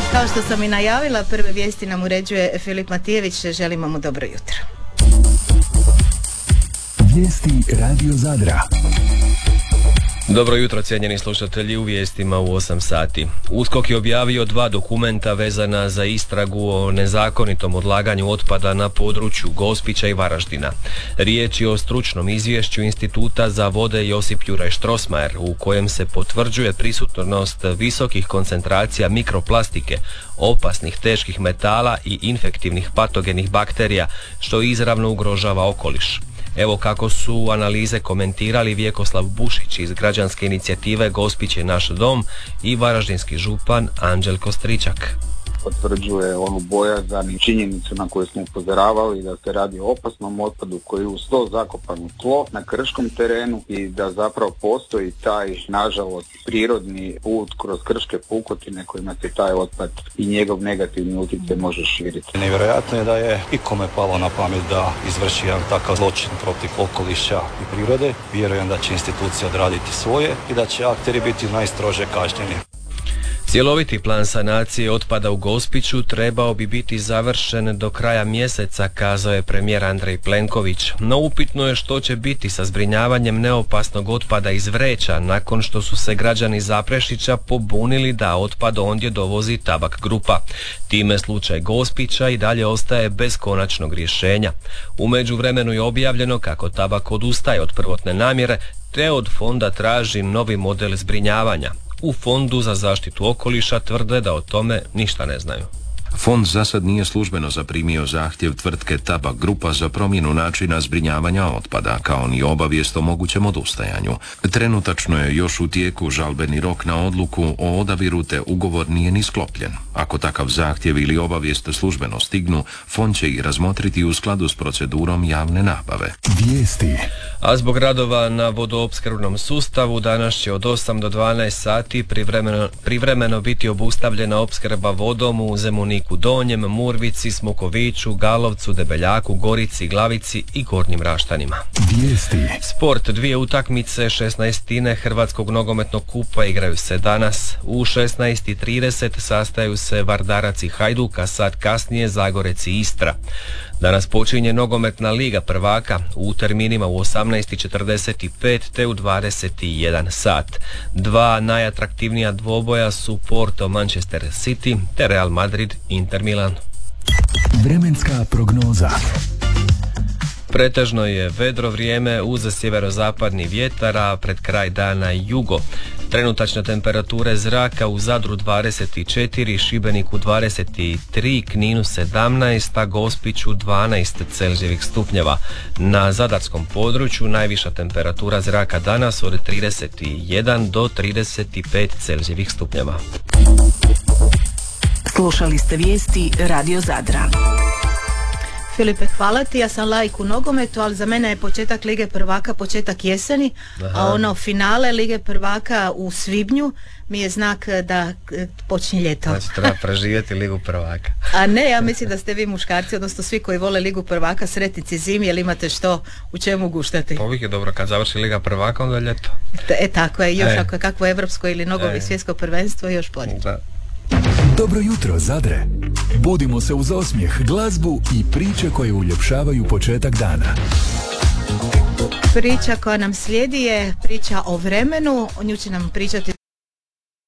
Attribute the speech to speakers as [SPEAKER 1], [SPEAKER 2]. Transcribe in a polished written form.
[SPEAKER 1] Kao što sam i najavila, prve vijesti nam uređuje Filip Matijević. Želimo mu dobro jutro.
[SPEAKER 2] Vijesti Radio Zadra.
[SPEAKER 3] Dobro jutro, cijenjeni slušatelji, u vijestima u 8 sati. USKOK je objavio 2 dokumenta vezana za istragu o nezakonitom odlaganju otpada na području Gospića i Varaždina. Riječ je o stručnom izvješću Instituta za vode Josip Juraj Strossmayer, u kojem se potvrđuje prisutnost visokih koncentracija mikroplastike, opasnih teških metala i infektivnih patogenih bakterija, što izravno ugrožava okoliš. Evo kako su analize komentirali Vjekoslav Bušić iz građanske inicijative Gospić je naš dom i varaždinski župan Anđelko Stričak.
[SPEAKER 4] Potvrđuje onu bojazan i činjenicu na koju smo upozoravali da se radi o opasnom otpadu koji je uz to zakopano tlo na krškom terenu i da zapravo postoji taj, nažalost, prirodni put kroz krške pukotine kojima se taj otpad i njegov negativni utjecaj može širiti.
[SPEAKER 5] Nevjerojatno je da je ikome palo na pamet da izvrši jedan takav zločin protiv okoliša i prirode. Vjerujem da će institucije odraditi svoje i da će akteri biti najstrože kažnjeni.
[SPEAKER 3] Cjeloviti plan sanacije otpada u Gospiću trebao bi biti završen do kraja mjeseca, kazao je premijer Andrej Plenković. No upitno je što će biti sa zbrinjavanjem neopasnog otpada iz vreća nakon što su se građani Zaprešića pobunili da otpad ondje dovozi Tabak grupa. Time slučaj Gospića i dalje ostaje bez konačnog rješenja. U međuvremenu je objavljeno kako Tabak odustaje od prvotne namjere te od fonda traži novi model zbrinjavanja. U Fondu za zaštitu okoliša tvrde da o tome ništa ne znaju.
[SPEAKER 6] Fond za sad nije službeno zaprimio zahtjev tvrtke Tabak grupa za promjenu načina zbrinjavanja otpada, kao ni obavijest o mogućem odustajanju. Trenutačno je još u tijeku žalbeni rok na odluku o odabiru, te ugovor nije ni sklopljen. Ako takav zahtjev ili obavijest službeno stignu, fond će ih razmotriti u skladu s procedurom javne nabave.
[SPEAKER 2] Vijesti.
[SPEAKER 3] A zbog radova na vodoopskrbnom sustavu danas će od 8 do 12 sati privremeno biti obustavljena opskrba vodom u Zemuniku Donjem, Murvici, Smokoviću, Galovcu, Debeljaku, Gorici, Glavici i Gornjim Raštanima.
[SPEAKER 2] Vijesti.
[SPEAKER 3] Sport. 2 utakmice 16. Hrvatskog nogometnog kupa igraju se danas. U 16:30 sastaju se Vardarac i Hajduk, a sat kasnije Zagorec i Istra. Danas počinje nogometna liga prvaka u terminima u 18:45 te u 21 sat. 2 najatraktivnija dvoboja su Porto Manchester City te Real Madrid Inter Milan.
[SPEAKER 2] Vremenska prognoza.
[SPEAKER 3] Pretežno je vedro vrijeme uz sjeverozapadni vjetar, a pred kraj dana jugo. Trenutačne temperature zraka u Zadru 24, Šibeniku 23, Kninu 17, a Gospiću 12 Celzijevih stupnjeva. Na zadarskom području najviša temperatura zraka danas od 31 do 35 Celzijevih stupnjeva.
[SPEAKER 7] Slušali ste vijesti Radio Zadra.
[SPEAKER 1] Filipe, hvala ti. Ja sam laik u nogometu, ali za mene je početak Lige prvaka početak jeseni. Aha. A ono finale Lige prvaka u svibnju mi je znak da počinje ljeto.
[SPEAKER 3] Znači treba preživjeti Ligu prvaka.
[SPEAKER 1] A ne, ja mislim da ste vi muškarci, odnosno svi koji vole Ligu prvaka, sretnici zimi, jer imate što u čemu guštati.
[SPEAKER 3] Uvijek je dobro kad završi Liga prvaka, onda je ljeto.
[SPEAKER 1] Tako je, još ako je kakvo evropsko ili nogovi svjetsko prvenstvo, još bolje.
[SPEAKER 3] Da.
[SPEAKER 2] Dobro jutro, Zadre. Budimo se uz osmijeh, glazbu i priče koje uljepšavaju početak dana.
[SPEAKER 1] Priča koja nam slijedi je priča o vremenu, o nju će nam pričati